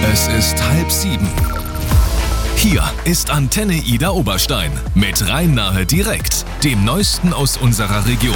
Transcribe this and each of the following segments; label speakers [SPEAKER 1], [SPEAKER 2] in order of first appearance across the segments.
[SPEAKER 1] Es ist 6:30. Hier ist Antenne Ida Oberstein mit Rhein-Nahe direkt, dem Neuesten aus unserer Region.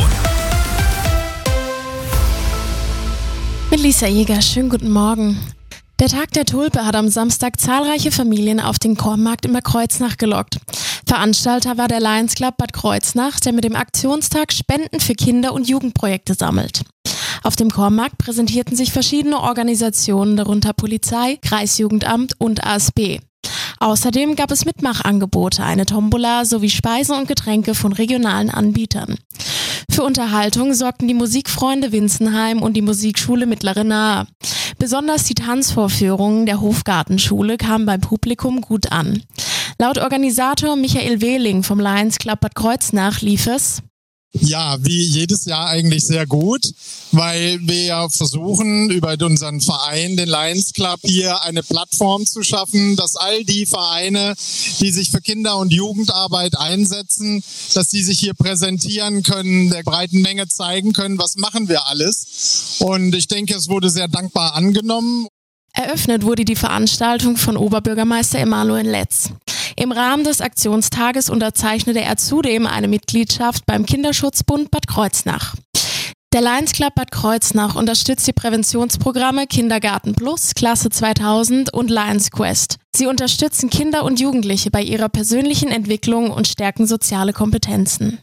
[SPEAKER 2] Mit Lisa Jäger, schönen guten Morgen. Der Tag der Tulpe hat am Samstag zahlreiche Familien auf den Kornmarkt in Bad Kreuznach gelockt. Veranstalter war der Lions Club Bad Kreuznach, der mit dem Aktionstag Spenden für Kinder- und Jugendprojekte sammelt. Auf dem Kornmarkt präsentierten sich verschiedene Organisationen, darunter Polizei, Kreisjugendamt und ASB. Außerdem gab es Mitmachangebote, eine Tombola sowie Speisen und Getränke von regionalen Anbietern. Für Unterhaltung sorgten die Musikfreunde Winzenheim und die Musikschule Mittlere Nahe. Besonders die Tanzvorführungen der Hofgartenschule kamen beim Publikum gut an. Laut Organisator Michael Wehling vom Lions Club Bad Kreuznach lief es:
[SPEAKER 3] Ja, wie jedes Jahr eigentlich sehr gut, weil wir ja versuchen, über unseren Verein, den Lions Club, hier eine Plattform zu schaffen, dass all die Vereine, die sich für Kinder- und Jugendarbeit einsetzen, dass die sich hier präsentieren können, der breiten Menge zeigen können, was machen wir alles. Und ich denke, es wurde sehr dankbar angenommen.
[SPEAKER 2] Eröffnet wurde die Veranstaltung von Oberbürgermeister Emanuel Letz. Im Rahmen des Aktionstages unterzeichnete er zudem eine Mitgliedschaft beim Kinderschutzbund Bad Kreuznach. Der Lions Club Bad Kreuznach unterstützt die Präventionsprogramme Kindergarten Plus, Klasse 2000 und Lions Quest. Sie unterstützen Kinder und Jugendliche bei ihrer persönlichen Entwicklung und stärken soziale Kompetenzen.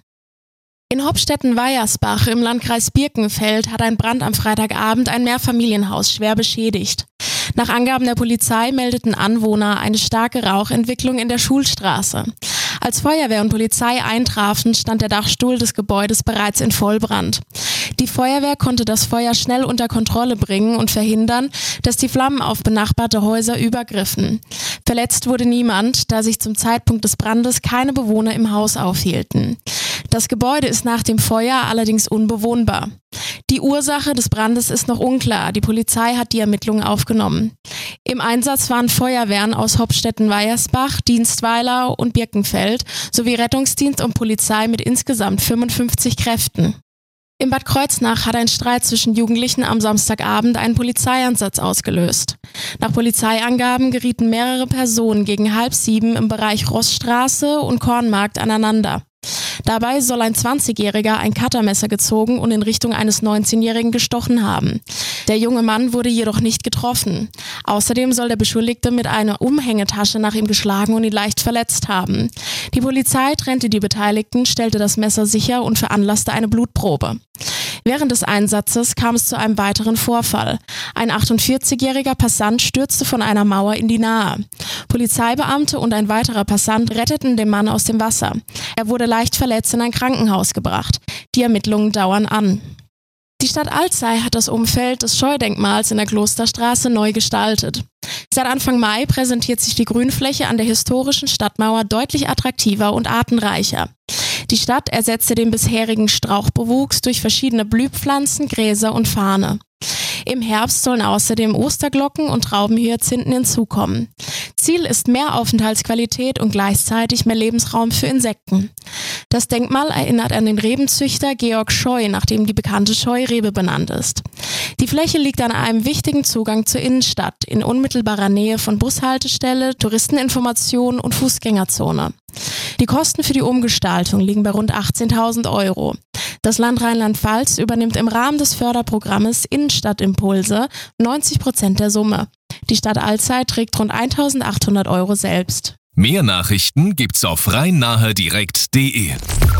[SPEAKER 2] In Hopstetten-Weiersbach im Landkreis Birkenfeld hat ein Brand am Freitagabend ein Mehrfamilienhaus schwer beschädigt. Nach Angaben der Polizei meldeten Anwohner eine starke Rauchentwicklung in der Schulstraße. Als Feuerwehr und Polizei eintrafen, stand der Dachstuhl des Gebäudes bereits in Vollbrand. Die Feuerwehr konnte das Feuer schnell unter Kontrolle bringen und verhindern, dass die Flammen auf benachbarte Häuser übergriffen. Verletzt wurde niemand, da sich zum Zeitpunkt des Brandes keine Bewohner im Haus aufhielten. Das Gebäude ist nach dem Feuer allerdings unbewohnbar. Die Ursache des Brandes ist noch unklar. Die Polizei hat die Ermittlungen aufgenommen. Im Einsatz waren Feuerwehren aus Hopstetten-Weiersbach, Dienstweiler und Birkenfeld sowie Rettungsdienst und Polizei mit insgesamt 55 Kräften. In Bad Kreuznach hat ein Streit zwischen Jugendlichen am Samstagabend einen Polizeieinsatz ausgelöst. Nach Polizeiangaben gerieten mehrere Personen gegen 6:30 im Bereich Rossstraße und Kornmarkt aneinander. Dabei soll ein 20-Jähriger ein Cuttermesser gezogen und in Richtung eines 19-Jährigen gestochen haben. Der junge Mann wurde jedoch nicht getroffen. Außerdem soll der Beschuldigte mit einer Umhängetasche nach ihm geschlagen und ihn leicht verletzt haben. Die Polizei trennte die Beteiligten, stellte das Messer sicher und veranlasste eine Blutprobe. Während des Einsatzes kam es zu einem weiteren Vorfall. Ein 48-jähriger Passant stürzte von einer Mauer in die Nahe. Polizeibeamte und ein weiterer Passant retteten den Mann aus dem Wasser. Er wurde leicht verletzt in ein Krankenhaus gebracht. Die Ermittlungen dauern an. Die Stadt Alzey hat das Umfeld des Scheudenkmals in der Klosterstraße neu gestaltet. Seit Anfang Mai präsentiert sich die Grünfläche an der historischen Stadtmauer deutlich attraktiver und artenreicher. Die Stadt ersetzte den bisherigen Strauchbewuchs durch verschiedene Blühpflanzen, Gräser und Farne. Im Herbst sollen außerdem Osterglocken und Traubenhyazinthen hinzukommen. Ziel ist mehr Aufenthaltsqualität und gleichzeitig mehr Lebensraum für Insekten. Das Denkmal erinnert an den Rebenzüchter Georg Scheu, nach dem die bekannte Scheurebe benannt ist. Die Fläche liegt an einem wichtigen Zugang zur Innenstadt, in unmittelbarer Nähe von Bushaltestelle, Touristeninformation und Fußgängerzone. Die Kosten für die Umgestaltung liegen bei rund 18.000 €. Das Land Rheinland-Pfalz übernimmt im Rahmen des Förderprogrammes Innenstadtimpulse 90% der Summe. Die Stadt Alzey trägt rund 1.800 € selbst.
[SPEAKER 1] Mehr Nachrichten gibt's auf rhein-nahe-direkt.de.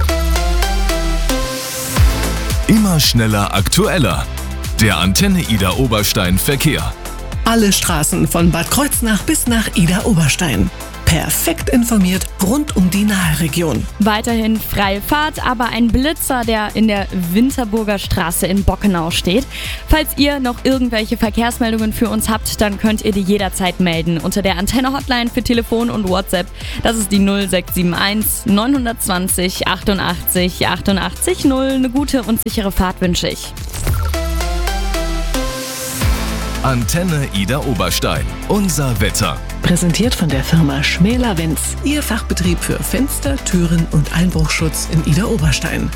[SPEAKER 1] Immer schneller, aktueller. Der Antenne Ida Oberstein Verkehr.
[SPEAKER 4] Alle Straßen von Bad Kreuznach bis nach Ida Oberstein. Perfekt informiert rund um die Naheregion.
[SPEAKER 5] Weiterhin freie Fahrt, aber ein Blitzer, der in der Winterburger Straße in Bockenau steht. Falls ihr noch irgendwelche Verkehrsmeldungen für uns habt, dann könnt ihr die jederzeit melden unter der Antenne-Hotline für Telefon und WhatsApp. Das ist die 0671 920 88 88 0. Eine gute und sichere Fahrt wünsche ich.
[SPEAKER 1] Antenne Ida Oberstein. Unser Wetter.
[SPEAKER 4] Präsentiert von der Firma Schmäler-Wenz. Ihr Fachbetrieb für Fenster, Türen und Einbruchschutz in Ida Oberstein.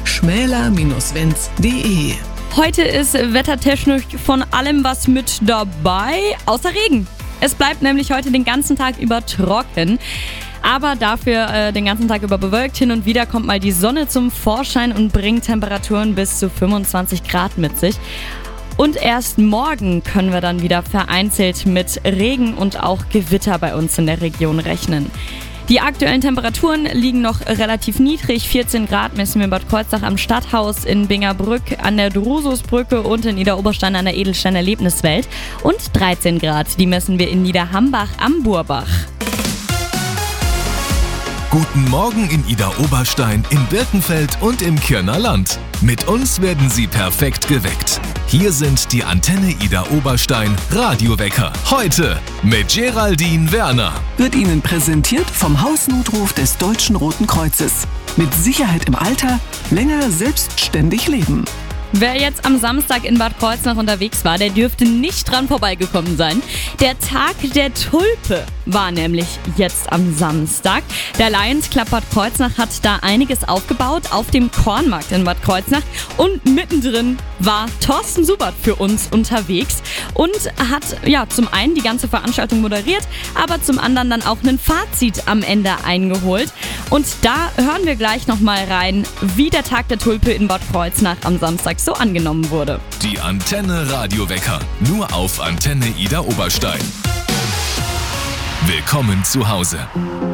[SPEAKER 4] schmäler-wenz.de.
[SPEAKER 5] Heute ist wettertechnisch von allem was mit dabei, außer Regen. Es bleibt nämlich heute den ganzen Tag über trocken. Aber dafür den ganzen Tag über bewölkt. Hin und wieder kommt mal die Sonne zum Vorschein und bringt Temperaturen bis zu 25 Grad mit sich. Und erst morgen können wir dann wieder vereinzelt mit Regen und auch Gewitter bei uns in der Region rechnen. Die aktuellen Temperaturen liegen noch relativ niedrig. 14 Grad messen wir in Bad Kreuznach am Stadthaus, in Bingerbrück an der Drususbrücke und in Idar-Oberstein an der Edelstein Erlebniswelt. Und 13 Grad, die messen wir in Niederhambach am Burbach.
[SPEAKER 1] Guten Morgen in Idar-Oberstein, in Birkenfeld und im Kirner Land. Mit uns werden Sie perfekt geweckt. Hier sind die Antenne Idar-Oberstein Radiowecker. Heute mit Geraldine Werner.
[SPEAKER 4] Wird Ihnen präsentiert vom Hausnotruf des Deutschen Roten Kreuzes. Mit Sicherheit im Alter, länger selbstständig leben.
[SPEAKER 5] Wer jetzt am Samstag in Bad Kreuznach unterwegs war, der dürfte nicht dran vorbeigekommen sein. Der Tag der Tulpe war nämlich jetzt am Samstag. Der Lions Club Bad Kreuznach hat da einiges aufgebaut auf dem Kornmarkt in Bad Kreuznach. Und mittendrin war Thorsten Subert für uns unterwegs und hat zum einen die ganze Veranstaltung moderiert, aber zum anderen dann auch ein Fazit am Ende eingeholt. Und da hören wir gleich nochmal rein, wie der Tag der Tulpe in Bad Kreuznach am Samstag so angenommen wurde.
[SPEAKER 1] Die Antenne Radiowecker, nur auf Antenne Idar-Oberstein. Willkommen zu Hause.